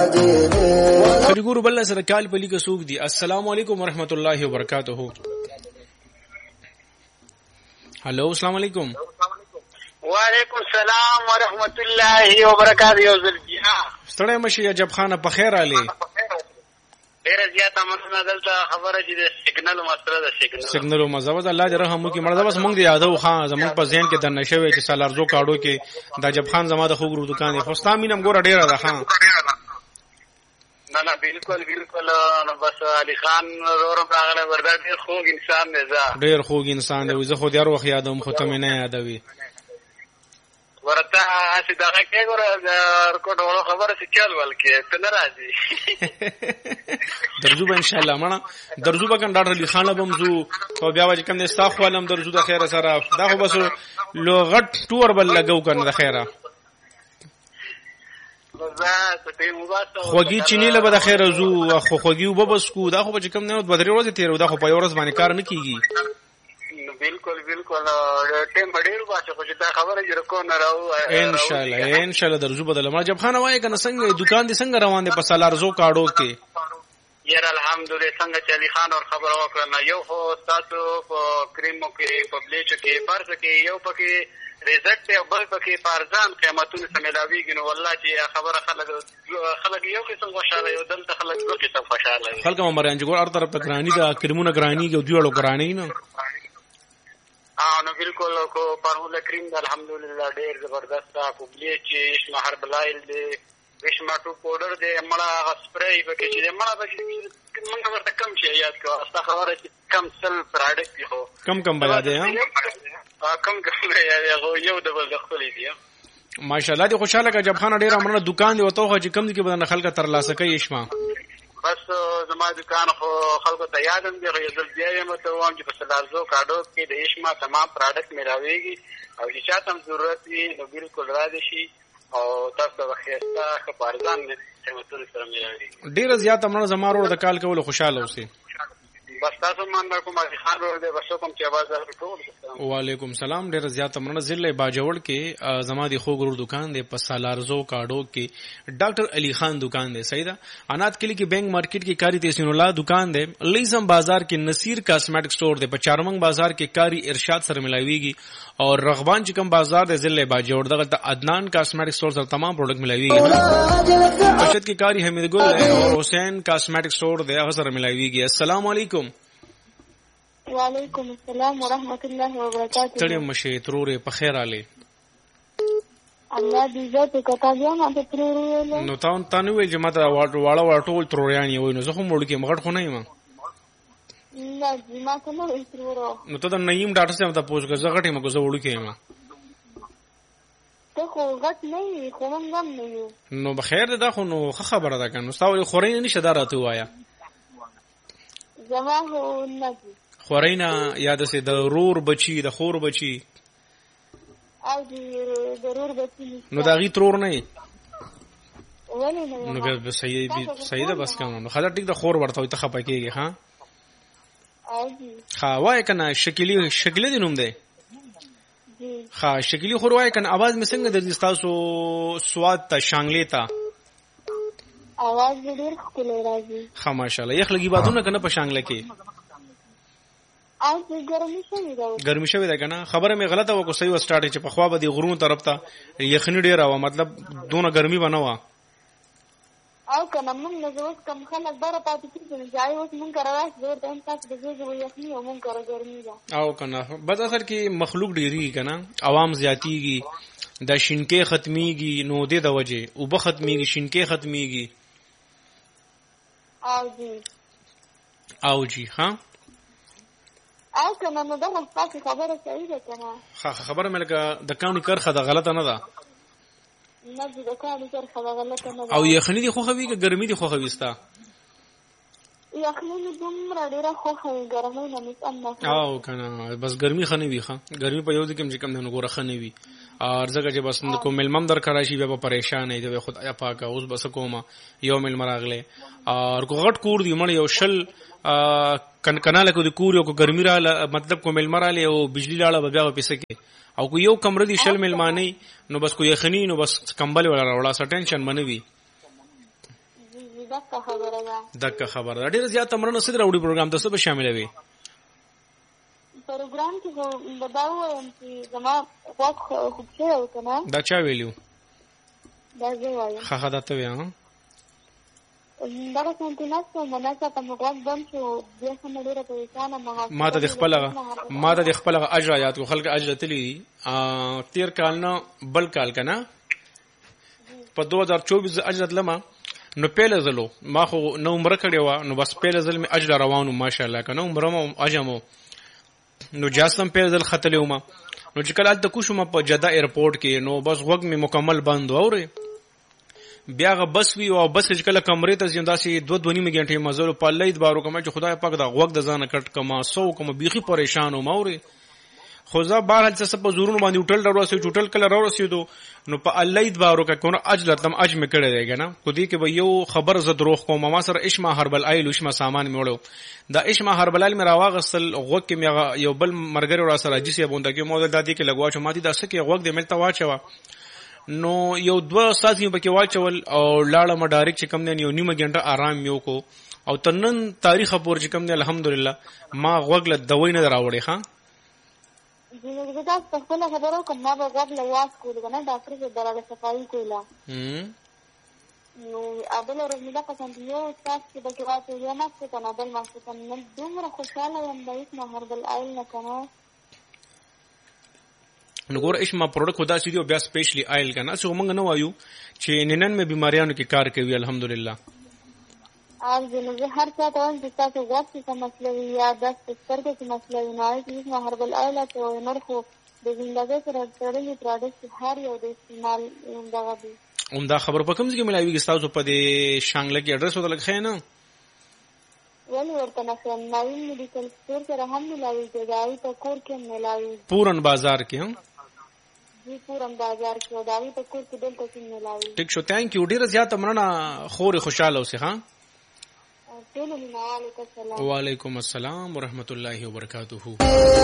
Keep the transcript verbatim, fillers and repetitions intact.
خریګور بل سره کال په لیکه سوق دي. السلام علیکم ورحمت الله وبرکاته. هلو السلام علیکم. وعلیکم السلام ورحمت الله وبرکاته. یو ځل بیا ستړی مشي عجب خانه په خیر علي. ډیره زیاته مننه. دلته خبره چې د سیګنل مسله ده. سیګنل سیګنل مزه الله دې رحم وکړي. مرده بس مونږ دی یادو خان زمونږ په ذهن کې د نشوي چې سالارزو کاړو کې د عجب خان زما د خوګرو دکان دی. خو ستامینم ګوره ډیره ده خان. نه نه بالکل بالکل. نو بس علي خان رورم راغله وردا ډیر خوږ انسان دی. زه ډیر خوږ انسان دی. زه خو د هر وخت یادوم خو ته مې نه یادوي. ورته اسی دغه کې ګوره ورکوټ ورو خبره چې چل ولکې ته نه راځي. درځو به ان شاء الله مړه درځو به کنه ډاکټر علي خان بمزو او بیا وځي کوم د استاف ولم درځو د خیره سره. دا خو بس لو غټ ټور بل لګاو کنه د خیره. خوږی چینی له به د خیره زو خو خوږی وبس کو. دا خو به کوم نه بدري ورځ تیر دا خو په ورځ باندې کار نه کیږي. بالکل بالکل. ټیم ډیر واشه خو چې دا خبره جوړ کو نه راو. ان شاء الله ان شاء الله درځو بدل ما جب خان وای کنه څنګه دکان دي څنګه روان دي په سالارزو کاړو کې. یاره الحمدلله څنګه چې علي خان اور خبر وکړه یو خو تاسو په کریمو کې په بلیچ کې فرض کې یو پکې ریزلټ او بل پکې پارزان قیمتونه سملاویږي. نو والله چې خبره خلک خلک یو قسم خوشاله یو دلته خلک یو قسم خوشاله. خلک ممران چې ګور هر طرف ته ګرانی دا کریمونه ګرانی او دیوړو ګرانی نه. اه نو بالکل کو پرول کریم د الحمدلله ډیر زبردست کو بلیچ اسمه هرب لایل دی وشما ټو پاوډر دی مړه سپری پکې چې مړه پکې موږ ورته کم شي یاد کو. استا خبره چې کم سل پروډکټ دی. هو کم کم بیا دی. ها کم کم دی یو ډبل د خپل دی. ماشاءالله دی خوشاله کا جب خان ډیر امره دکان دی وته خو چې کم دي کې بدن خلک تر لاسه کوي. اسما بس زما دکان خو خلکو ته یادم دی. یو ځل بیا یم ته وایم چې په سلارزو کاډو کې د اسما تمام پروډکټ ملاويږي او چې چاته ضرورت وي نو بالکل راځي شي او تاسو ته خیستا خبرځان قیمتونه سره ملاويږي. ډیر زیات امره زما ورو د کال کول خوشاله اوسئ. بس تاسو مان کوم علي خان ور دې بس کوم چې आवाज راټول. وعلیکم السلام. ډیر زیات امره ضلع باجوړ کې زما د خوګرو دکان دی په سالارزو کاډو کې ډاکټر علي خان دکان دی. صحیح ده. انات کلی کې بینک مارکیټ کې کاری تحسین الله دکان دی. لیزم بازار کې نصیر کاسمیټک سٹور دی. په چارمنګ بازار کې کاری ارشاد سره ملاويږي اور رغبان چې کوم بازار دی ضلع باجوړ دغه د عدنان کاسمیټک سٹور سره تمام پروډکټ ملاويږي. پښت کې کاری حمید ګل او حسین کاسمیټک سٹور دی هغه سره ملاويږي. السلام علیکم. وعلیکم السلام ورحمت الله وبرکاته. تړي مشه ترورې په خیر علي. الله دې زه کتا بیا ما ته ترورې نو تاون تانو ویل چې ماته واړه واړه ټول تروريان وي. نو زه خو مړ کې مغړ خو نه یم. نه ما ته نو ترورو. نو ته د نیم ډاکټر څخه ته پوښتنه زه غټه مګو زه وړو کې یم. ته خو غټ نه یې خو هم غم نه یو. نو بخیر ده خو نو خبره ده کنه تاسو خورین نشه دراته وایا. زما هو نه خورینا یاد سه د رور بچی د خور بچی او د ضرور بچی نو دا غي ترور نه ولې نه نو به صحیح صحیح ده بس کوم نو خاطر ټیک د خور ورته ته خپه کېږي. ها او جی ها وای کنه شکلی شکلی د نوم ده. جی ها شکلی خور وای کنه आवाज مې څنګه د تاسو سواد ته شانګلې ته आवाज ډېر ښکلی راځي. ها ماشاءالله یخ لګي بادونه کنه په شانګلې کې او ګرمي شوی دا ګرمي شوی دا کنه. خبره مې غلطه وکړه صحیح وسټارټ چې په خوا به د غرونو طرف ته یخنی ډیر و مطلب دونه ګرمي بنوا او کنه موږ نه زوس کم خلک بره پاتې کیږي ځای اوس موږ راځي زور ته تاسو د زوی یخنی او موږ کرا ګرمي دا او کنه بس اثر کې مخلوق ډیری کنه عوام زیاتیږي د شینکې ختميږي نو د وجه او به ختميږي شینکې ختميږي او جی او جی ها او کنه نو دا تاسو خبره صحیح ده کنه. خبره مې لکه د کاوني کرخه د غلطه نه ده. نه د کاوني کرخه د غلطه نه ده. او یخنی دي خو خوي که ګرمي دي خو خويستا. یخنی دومره ډیره خو خوي ګرمي نه مې او کنه بس ګرمي خنه وي ښه ګرمي په یو ځکه چې کم نه ګوره خنه وي اور زګه چې بس کو ملمم در کراشي به پریشان نه دی خدای پاک اوس بس کومه یو مل مراغله اور کو غټ کور دی مړ یو شل کن کناله کو د کور یو کو ګرمي را مطلب کو مل مراله او بجلی لاله بیا په پیسه کې او کو یو کمره دی شل مل مانی نو بس کو یخنی نو بس کمبل ولا ولا س ټینشن منوي. دغه خبره ده دغه خبره ده ډیره زیاته مرنه سید راوړي پروګرام ته څه به شاملوي پروګرام کې دا وایم چې زما وخت خوب شوی او کنه دا چا ویلو دا زه وایم ها ها دا ته ویا دا څنګه ناست نو مناسه په موږ بم شو بیا څنګه ډیره پریشانه ما ته د خپل ما ته د خپل اجر یاد کو خلک اجر تلی تیر کال نه بل کال کنه په دو هزار چوبیس اجر لمه نو پیله زلو ما خو نو عمر کړی و نو بس پیله زل می اجر روانو ماشاءالله کنه عمر مو اجمو نو جاسم پیله زل خطلې ومه نو چې کله د کوشم په جده ایرپورټ کې نو بس وګ می مکمل بند وره بیا غ بس وی او بس چې کله کمرې ته زنده سي دو دو نیمه غنټه مزل په لید بارو کوم چې خدای پاک دا وګ د ځانه کټ کما سو کوم بيخي پریشان و موري خو ځا بهر هڅه په زورونو باندې هوټل راوځي هوټل کله راوځي نو په لید بارو کا کونه اجل تم اج می کړه دیګا نه خو دې کې به یو خبر ز دروغ کوم ما سره اشما هربل ایل اشما سامان میوړو دا اشما هربل ایل می راواغسل وګ کې یو بل مرګره را سره جسې بونده کې مو د دادی کې لګوا چې ماتي دا سکه وګ دې ملته واچوا نو یو دوه ساتي پکې واچول او لاړه ما ډایرکټ چې کم نه یو نیمه غنټه آرام یو کو او تنن تاریخ پور چې کم نه الحمدلله ما وګله دوی نه راوړې ها زه دا په خپل خبرو کوم ما به وګله واس کول کنه ډاکټر دې دراله صفائی کوله هم نو ابل ورځ دا قسم یو تاسو چې بګی واته یو نه څه کنه بل ما څه کنه دومره خوشاله یم دایښ نه هربل ایل نه کنه نو ګور اشما پروډکټ خدا سي دی بیا سپیشلی آیل کنه څو موږ نه وایو چې ننن مې بیماریانو کې کار کوي الحمدلله او زه هر څه ته وایم چې تاسو وخت څه مسله یا د سترګې څه مسله نه وي چې هربل ایل ته نرخو د زندګۍ سره تړلې پروډکټ هر یو د استعمال دغه دي عمدا خبر په کوم ځای کې ملایوي تاسو په دې شانګله کې اډرس وته لګښه نه ولی ورته نه نوین میډیکل سٹور سره هم ملایوي دی په کور کې ملایوي پورن بازار کې هم جی پورن بازار کې داوی په کور کې دلته کې ملایوي ټیک شو ثانک یو ډیره زیاته مننه خوري خوشاله اوسه ها وعلیکم السلام وعلیکم السلام ورحمت الله وبرکاته